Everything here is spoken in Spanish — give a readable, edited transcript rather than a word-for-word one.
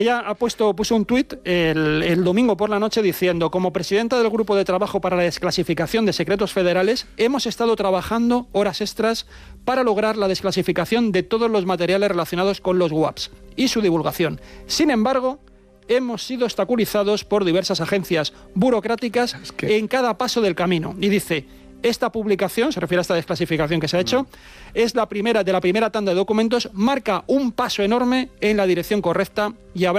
Ella puso un tuit el domingo por la noche diciendo: como presidenta del Grupo de Trabajo para la Desclasificación de Secretos Federales, hemos estado trabajando horas extras para lograr la desclasificación de todos los materiales relacionados con los WAPs y su divulgación. Sin embargo, hemos sido obstaculizados por diversas agencias burocráticas en cada paso del camino. Y dice: esta publicación, se refiere a esta desclasificación que se ha hecho, es la primera tanda de documentos, marca un paso enorme en la dirección correcta y habrá